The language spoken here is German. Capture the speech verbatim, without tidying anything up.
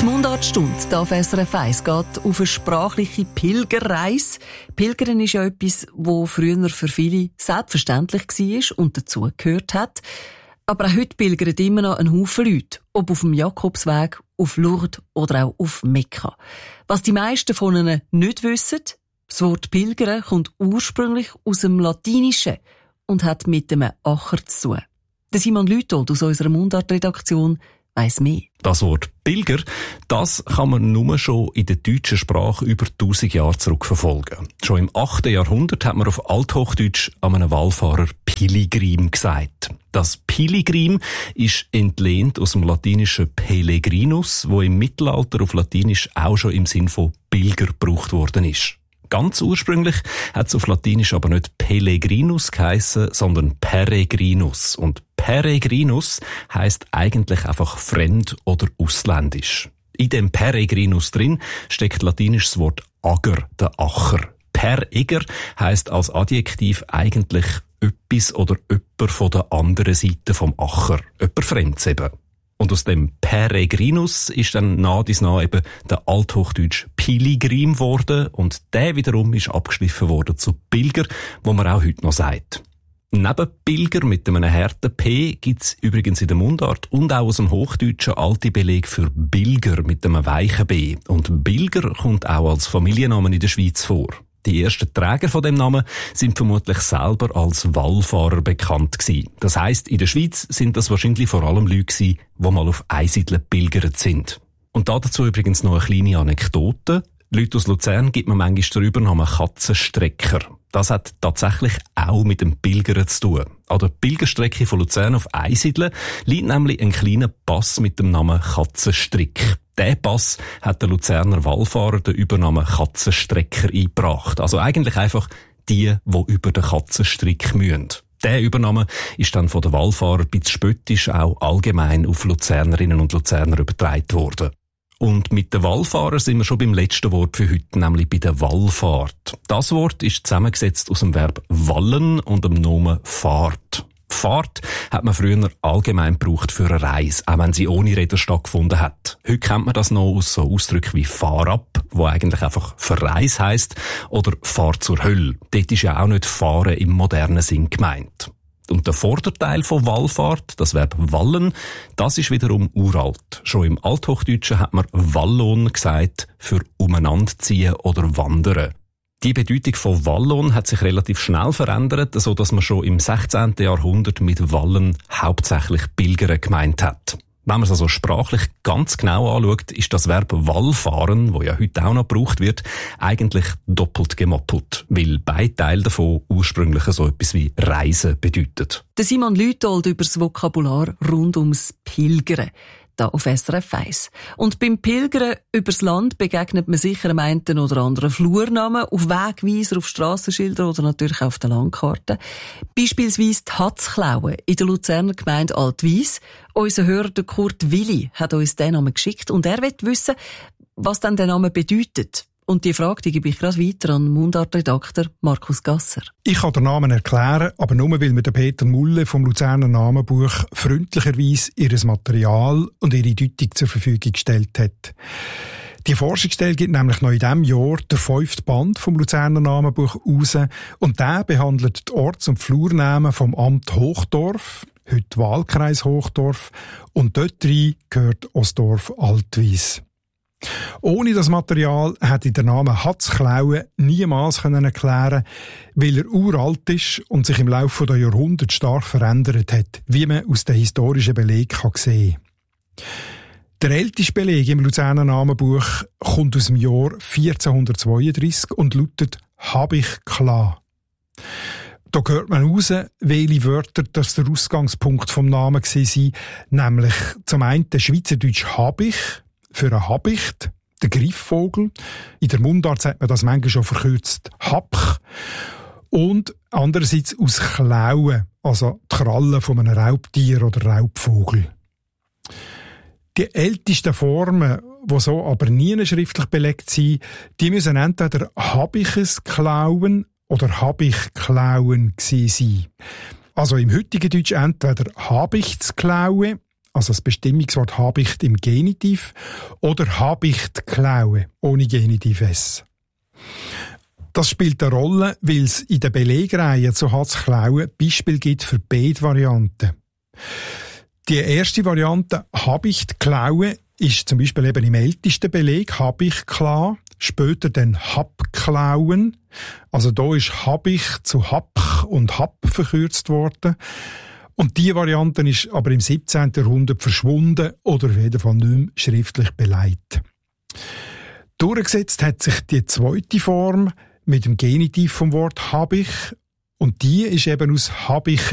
Mundartstunde auf S R F eins geht auf eine sprachliche Pilgerreise. Pilgern ist ja etwas, was früher für viele selbstverständlich war und dazugehört hat. Aber auch heute pilgern immer noch ein Haufen Leute, ob auf dem Jakobsweg, auf Lourdes oder auch auf Mekka. Was die meisten von ihnen nicht wissen, das Wort Pilgern kommt ursprünglich aus dem Latinischen und hat mit einem Acher zu tun. Der Simon Lütold aus unserer Mundart-Redaktion weiss mehr. Das Wort Pilger, das kann man nur schon in der deutschen Sprache über tausend Jahre zurückverfolgen. Schon im achten Jahrhundert hat man auf Althochdeutsch an einem Wallfahrer Pilgrim gesagt. Das Pilgrim ist entlehnt aus dem latinischen Pellegrinus, wo im Mittelalter auf Latinisch auch schon im Sinn von Pilger gebraucht worden ist. Ganz ursprünglich hat es auf Latinisch aber nicht Pellegrinus geheissen, sondern Peregrinus. Und Peregrinus heisst eigentlich einfach fremd oder ausländisch. In dem Peregrinus drin steckt latinisch das Wort Ager, der Acher. Pereger heisst als Adjektiv eigentlich etwas oder jemand von der anderen Seite vom Acher. Jemand Fremdes eben. Und aus dem Peregrinus ist dann nah dies nah eben der althochdeutsch Pilgrim geworden und der wiederum ist abgeschliffen worden zu Pilger, wo man auch heute noch sagt. Neben Pilger mit einem harten P gibt's übrigens in der Mundart und auch aus dem Hochdeutschen alte Beleg für Bilger mit einem weichen B. Und Bilger kommt auch als Familienname in der Schweiz vor. Die ersten Träger von dem Namen sind vermutlich selber als Wallfahrer bekannt gewesen. Das heisst, in der Schweiz sind das wahrscheinlich vor allem Leute gewesen, die mal auf Einsiedeln pilgert sind. Und dazu übrigens noch eine kleine Anekdote. Leute aus Luzern gibt man manchmal darüber Namen Katzenstrecker. Das hat tatsächlich auch mit dem Pilgern zu tun. An der Pilgerstrecke von Luzern auf Einsiedeln liegt nämlich ein kleiner Pass mit dem Namen Katzenstrick. Diesen Pass hat der Luzerner Wallfahrer den Übernamen Katzenstrecker eingebracht. Also eigentlich einfach die, die über den Katzenstrick müssen. Der Übername ist dann von den Wallfahrern bis spöttisch auch allgemein auf Luzernerinnen und Luzerner übertragen worden. Und mit den Wallfahrern sind wir schon beim letzten Wort für heute, nämlich bei der Wallfahrt. Das Wort ist zusammengesetzt aus dem Verb wallen und dem Nomen Fahrt. Fahrt hat man früher allgemein gebraucht für eine Reise, auch wenn sie ohne Räder stattgefunden hat. Heute kennt man das noch aus so Ausdrücken wie Fahr ab, wo eigentlich einfach Verreis heisst, oder Fahr zur Hölle. Dort ist ja auch nicht Fahren im modernen Sinn gemeint. Und der Vorderteil von Wallfahrt, das Verb wallen, das ist wiederum uralt. Schon im Althochdeutschen hat man Wallon gesagt für umeinanderziehen oder wandern. Die Bedeutung von Wallon hat sich relativ schnell verändert, so dass man schon im sechzehnten Jahrhundert mit Wallen hauptsächlich Pilgern gemeint hat. Wenn man es also sprachlich ganz genau anschaut, ist das Verb Wallfahren, wo ja heute auch noch gebraucht wird, eigentlich doppelt gemoppelt, weil beide Teile davon ursprünglich so etwas wie Reisen bedeutet. Der Simon Lütold über das Vokabular rund ums Pilgern. Da auf S R F eins. Und beim Pilgern übers Land begegnet man sicher dem einen oder anderen Flurnamen, auf Wegweiser, auf Strassenschilder oder natürlich auf der Landkarte. Beispielsweise die Hatzklaue in der Luzerner Gemeinde Altwies. Unser Hörer Kurt Willi hat uns den Namen geschickt und er will wissen, was denn der Name bedeutet. Und die Frage die gebe ich gerade weiter an Mundart-Redakteur Markus Gasser. Ich kann den Namen erklären, aber nur weil mir der Peter Mulle vom Luzerner Namenbuch freundlicherweise ihr Material und ihre Deutung zur Verfügung gestellt hat. Die Forschungsstelle gibt nämlich noch in diesem Jahr der fünfte Band vom Luzerner Namenbuch raus und der behandelt die Orts- und Flurnamen vom Amt Hochdorf, heute Wahlkreis Hochdorf, und dort rein gehört Ostdorf Altwies. Ohne das Material hätte ich den Namen Hatzklaue niemals erklären können, weil er uralt ist und sich im Laufe der Jahrhunderte stark verändert hat, wie man aus den historischen Belegen sehen kann. Der älteste Beleg im Luzerner Namenbuch kommt aus dem Jahr vierzehnhundertzweiunddreissig und lautet «Habich klar». Da hört man raus, welche Wörter das der Ausgangspunkt vom Namen waren, nämlich zum einen Schweizerdeutsch «Habich», für einen Habicht, den Greifvogel. In der Mundart sagt man das manchmal schon verkürzt Hapch. Und andererseits aus Klauen, also die Krallen von einem Raubtier oder Raubvogel. Die ältesten Formen, die so aber nie schriftlich belegt sind, die müssen entweder Habiches Klauen oder Habichklauen gewesen sein. Also im heutigen Deutsch entweder Habichtsklaue, also das Bestimmungswort Habicht im Genitiv, oder Habicht klaue, ohne Genitiv S. Das spielt eine Rolle, weil es in der Belegreihe zu Hat's klauen Beispiel gibt für beide Varianten. Die erste Variante, Habicht klaue, ist zum Beispiel eben im ältesten Beleg Habicht klar, später dann Habklauen. Also da ist Habicht zu Hab und Hab verkürzt worden. Und diese Variante ist aber im siebzehnten Jahrhundert verschwunden oder auf jeden Fall nicht mehr schriftlich beleidigt. Durchgesetzt hat sich die zweite Form mit dem Genitiv vom Wort Habich. Und die ist eben aus Habich